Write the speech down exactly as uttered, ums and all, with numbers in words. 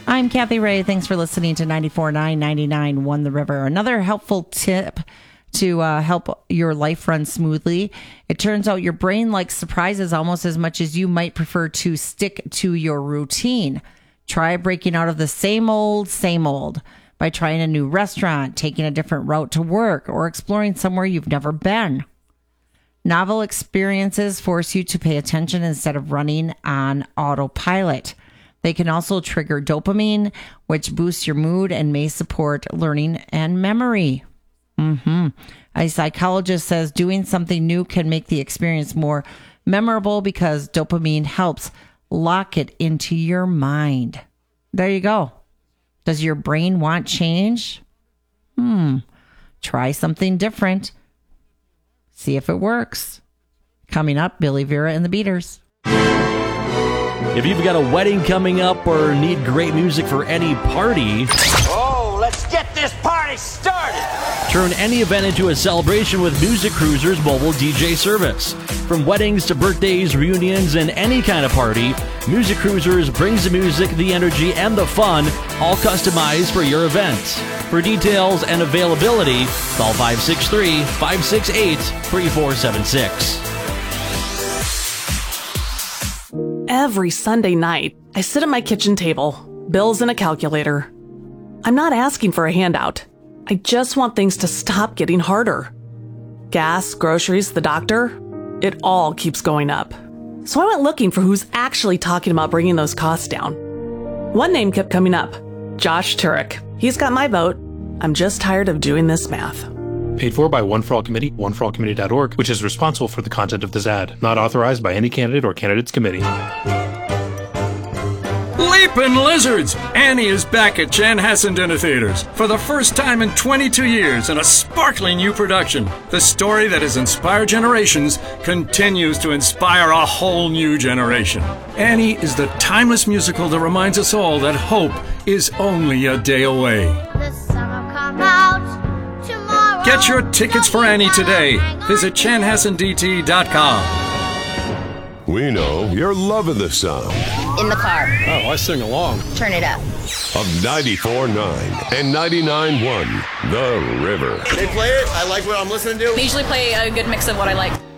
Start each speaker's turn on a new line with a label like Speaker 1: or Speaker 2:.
Speaker 1: I'm Kathy Ray. Thanks for listening to ninety-four point nine, ninety-nine point one The River. Another helpful tip to uh, help your life run smoothly. It turns out your brain likes surprises almost as much as you might prefer to stick to your routine. Try breaking out of the same old, same old by trying a new restaurant, taking a different route to work, or exploring somewhere you've never been. Novel experiences force you to pay attention instead of running on autopilot. They can also trigger dopamine, which boosts your mood and may support learning and memory. Mm-hmm. A psychologist says doing something new can make the experience more memorable because dopamine helps lock it into your mind. There you go. Does your brain want change? Hmm. Try something different. See if it works. Coming up, Billy Vera and the Beaters.
Speaker 2: If you've got a wedding coming up or need great music for any party...
Speaker 3: Oh, let's get this party started!
Speaker 2: Turn any event into a celebration with Music Cruiser's mobile D J service. From weddings to birthdays, reunions, and any kind of party, Music Cruisers brings the music, the energy, and the fun, all customized for your event. For details and availability, call five six three, five six eight, three four seven six.
Speaker 4: Every Sunday night, I sit at my kitchen table, bills and a calculator. I'm not asking for a handout. I just want things to stop getting harder. Gas, groceries, the doctor, it all keeps going up. So I went looking for who's actually talking about bringing those costs down. One name kept coming up, Josh Turek. He's got my vote. I'm just tired of doing this math.
Speaker 5: Paid for by One for All Committee, one for all committee dot org, which is responsible for the content of this ad. Not authorized by any candidate or candidates committee.
Speaker 6: Leapin' Lizards! Annie is back at Chanhassen Dinner Theaters for the first time in twenty-two years in a sparkling new production. The story that has inspired generations continues to inspire a whole new generation. Annie is the timeless musical that reminds us all that hope is only a day away.
Speaker 7: The summer come out tomorrow.
Speaker 6: Get your tickets for Annie today. Visit chanhassen d t dot com.
Speaker 8: We know you're loving the sound
Speaker 9: In the car.
Speaker 5: Oh, I sing along.
Speaker 9: Turn it up.
Speaker 8: of ninety-four point nine and ninety-nine point one The River.
Speaker 3: They play it. I like what I'm listening to.
Speaker 10: They usually play a good mix of what I like.